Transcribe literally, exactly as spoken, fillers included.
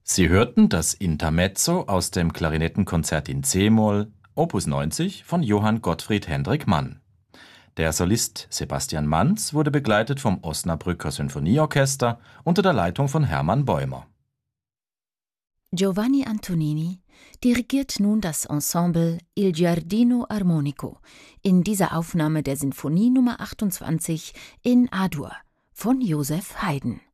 Sie hörten das Intermezzo aus dem Klarinettenkonzert in c-Moll, Opus neunzig von Johann Gottfried Hendrik Mann. Der Solist Sebastian Manz wurde begleitet vom Osnabrücker Sinfonieorchester unter der Leitung von Hermann Bäumer. Giovanni Antonini dirigiert nun das Ensemble Il Giardino Armonico in dieser Aufnahme der Sinfonie Nummer achtundzwanzig in A-Dur von Joseph Haydn.